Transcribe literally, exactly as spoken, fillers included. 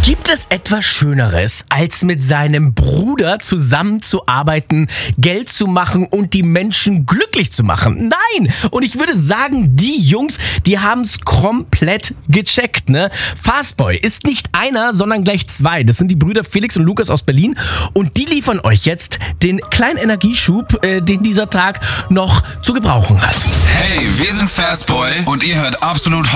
Gibt es etwas Schöneres, als mit seinem Bruder zusammenzuarbeiten, Geld zu machen und die Menschen glücklich zu machen? Nein! Und ich würde sagen, die Jungs, die haben es komplett gecheckt, ne? Fastboy ist nicht einer, sondern gleich zwei. Das sind die Brüder Felix und Lukas aus Berlin und die liefern euch jetzt den kleinen Energieschub, äh, den dieser Tag noch zu gebrauchen hat. Hey, wir sind Fastboy und ihr hört Absolut Hot.